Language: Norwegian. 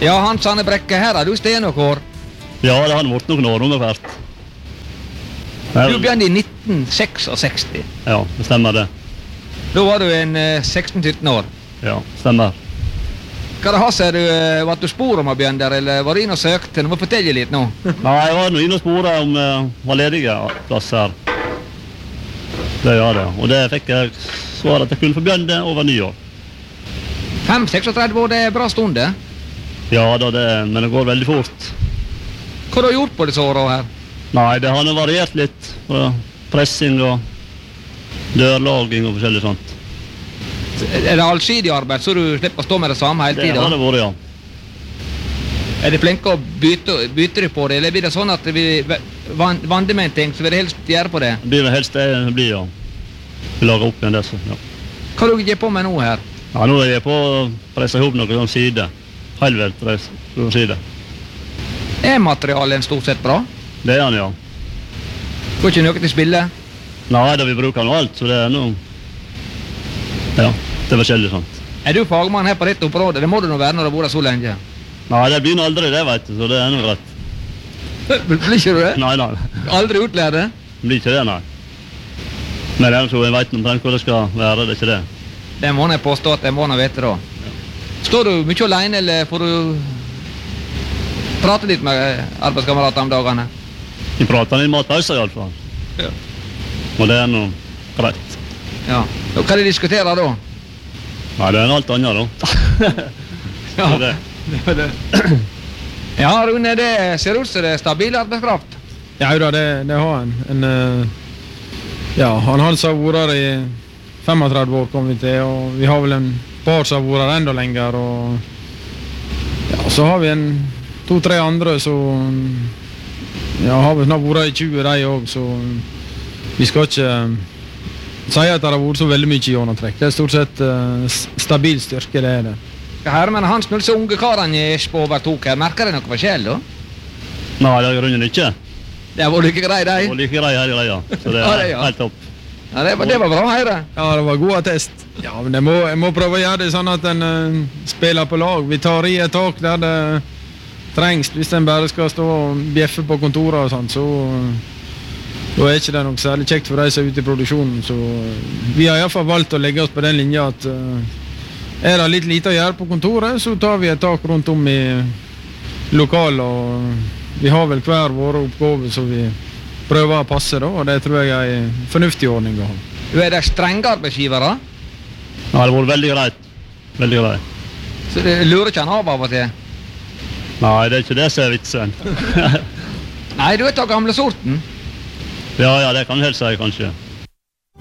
Ja, Hans Arne Brekke, her har du stenåkår. Ja, det har vært noen år ungefært. Du begynte i 1966. Ja, det stemmer det. Da var du en 16-17 år. Ja, stemmer. Hva det har seg, var du spor om å begynne der, eller var du inn og søkte? Du må fortelle litt nå. Nei, jeg var inne og sporet om var ledige plasser. Det gjør det, og det fikk jeg svar at jeg kunne få begynne over nyår. 5-36 år, det er bra stund, det? Ja, men det går veldig fort. Hva har du gjort på disse årene her? Nei, det har variert litt. Pressing og dørlaging og forskjellig sånt. Er det allsidig arbeid, så du slipper å stå med det samme hele tiden? Det har det vært, ja. Er de flinke å bytte på det, eller blir det sånn at vi vandrer med en ting, så vil det helst gjøre på det? Det blir helst det, ja. Vi lager opp igjen det, så, ja. Hva har du gjør på med nå her? Ja, nå er jeg på å presse ihop noen sånn side. Halvvelt press, noen side. Er materialen stort sett bra? Det er han, ja. Går ikke noe til spille? Nei, da vi bruker noe alt, så det er noe... Ja, det er forskjellig sånt. Er du fagmann her på dette området? Det må du nå være når du bor der så lenge. Nei, det blir nå aldri det, vet du, så det er noe rett. Blir ikke du det? Nei. Aldri utlært det? Blir ikke det, nei. Men det er så jeg vet omtrent hvor det skal være, det er ikke det. Det må jeg påstå at jeg må nå vite da. Ja. Står du mye alene, eller får du prate litt med arbeidskamerater om dagene? Vi prater litt matpauser i alle fall. Ja. Og det er noe greit. Ja. Og hva de diskuterer da? Nei, det er alt annet da. Ja, det er det. Ja, Rune, det ser ut som det er stabil arbeidskraft. Ja, det har en ja, han Hans har vært her i 35 år, kom vi til, og vi har vel en par som har vært her enda lenger, og ja, så har vi en 2-3 andre, så ja, har vi snart vært i 20 de også, så vi skal ikke si at det har vært så veldig mye gjennomtrekk. Det er stort sett stabil styrke, det er det. Hermen Hans, når disse unge karene i Espo overtok her, merker det noe forskjell da? Nei, det er grunnen ikke. Det var like grei, de? Det var like grei her i greia, så det er helt topp. Ja, det var bra å høre. Ja, det var god attest. Ja, men jeg må prøve å gjøre det sånn at en spiller på lag. Vi tar i et tak der det trengs. Hvis en bare skal stå og bjeffe på kontoret og sånt, så da er ikke det noe særlig kjekt for de som er ute i produksjonen. Så vi har i hvert fall valgt å legge oss på den linja at er det litt lite å gjøre på kontoret, så tar vi et tak rundt om i lokal, og vi har vel hver våre oppgaver så vi prøver å passe da, og det tror jeg er en fornuftig ordning å ha. Du er det strenge arbeidsgivere? Ja, det har vært veldig greit. Veldig greit. Så det lurer ikke han av og til? Nei, det er ikke det som er vitsen. Nei, du er av gamle sorten. Ja, det kan du helst si, kanskje.